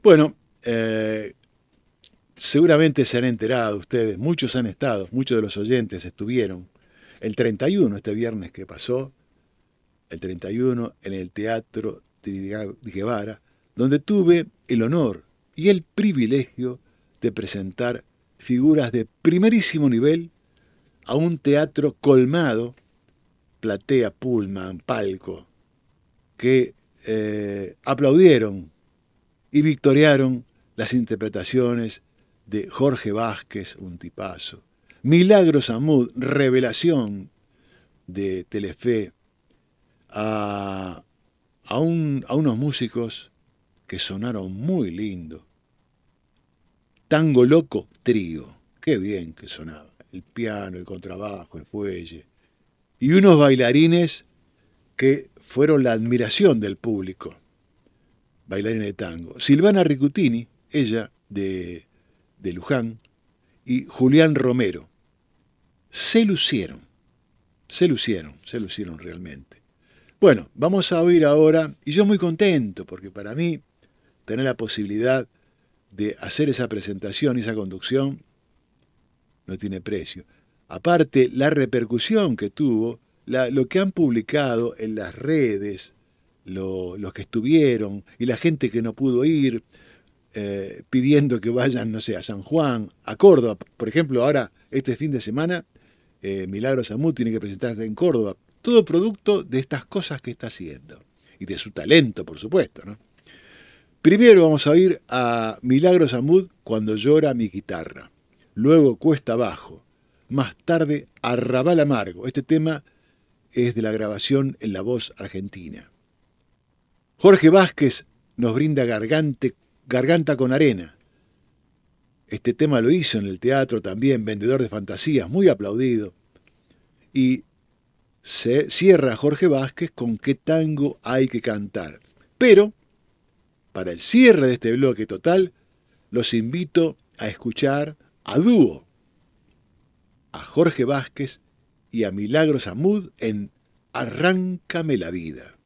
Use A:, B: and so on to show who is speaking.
A: Bueno, seguramente se han enterado ustedes, muchos han estado, muchos de los oyentes estuvieron el 31, este viernes que pasó, el 31 en el Teatro Guevara, donde tuve el honor y el privilegio de presentar figuras de primerísimo nivel a un teatro colmado, platea, pullman, palco, que aplaudieron y victoriaron las interpretaciones de Jorge Vázquez, un tipazo, Milagros Amud, revelación de Telefe, a unos músicos que sonaron muy lindo. Tango Loco Trío, qué bien que sonaba, el piano, el contrabajo, el fuelle, y unos bailarines que fueron la admiración del público, bailarines de tango. Silvana Ricutini, ella de Luján, y Julián Romero. Se lucieron realmente. Bueno, vamos a oír ahora, y yo muy contento, porque para mí tener la posibilidad de hacer esa presentación y esa conducción no tiene precio. Aparte, la repercusión que tuvo, lo que han publicado en las redes, los que estuvieron y la gente que no pudo ir, pidiendo que vayan, no sé, a San Juan, a Córdoba. Por ejemplo, ahora, este fin de semana, Milagros Amud tiene que presentarse en Córdoba. Todo producto de estas cosas que está haciendo. Y de su talento, por supuesto, ¿no? Primero vamos a oír a Milagros Amud cuando llora mi guitarra. Luego Cuesta Abajo. Más tarde Arrabal Amargo. Este tema es de la grabación en la voz argentina. Jorge Vázquez nos brinda Garganta con Arena. Este tema lo hizo en el teatro también, Vendedor de Fantasías, muy aplaudido. Y se cierra Jorge Vázquez con Qué tango hay que cantar. Pero, para el cierre de este bloque total, los invito a escuchar a dúo a Jorge Vázquez y a Milagros Amud en Arráncame la vida.